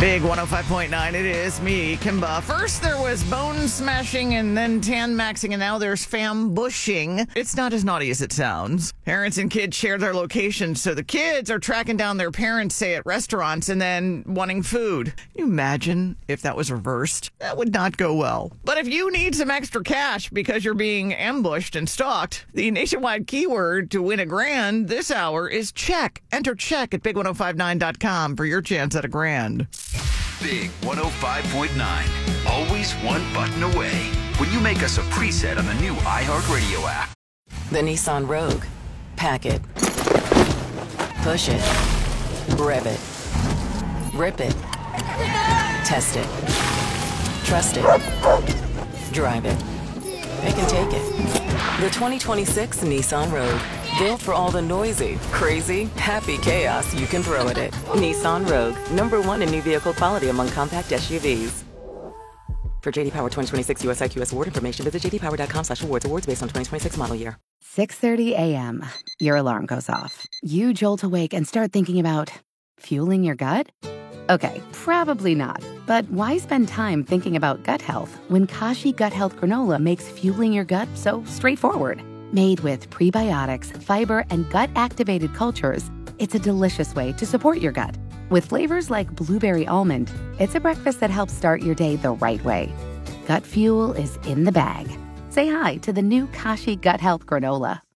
Big 105.9, it is me, Kimba. First there was bone smashing and then tan maxing, and now there's fam bushing. It's not as naughty as it sounds. Parents and kids share their locations, so the kids are tracking down their parents, say, at restaurants and then wanting food. Can you imagine if that was reversed? That would not go well. But if you need some extra cash because you're being ambushed and stalked, the nationwide keyword to win $1,000 this hour is check. Enter check at big1059.com for your chance at $1,000. Big 105.9. Always one button away. When you make us a preset on the new iHeartRadio app. The Nissan Rogue. Pack it. Push it. Rev it. Rip it. Test it. Trust it. Drive it. It can take it. The 2026 Nissan Rogue. Built for all the noisy, crazy, happy chaos you can throw at it. Nissan Rogue. #1 in new vehicle quality among compact SUVs. For JD Power 2026 US IQS award information, visit jdpower.com/awards. Awards based on 2026 model year. 6:30 a.m. Your alarm goes off. You jolt awake and start thinking about fueling your gut? Okay, probably not. But why spend time thinking about gut health when Kashi Gut Health Granola makes fueling your gut so straightforward? Made with prebiotics, fiber, and gut-activated cultures, it's a delicious way to support your gut. With flavors like blueberry almond, it's a breakfast that helps start your day the right way. Gut fuel is in the bag. Say hi to the new Kashi Gut Health Granola.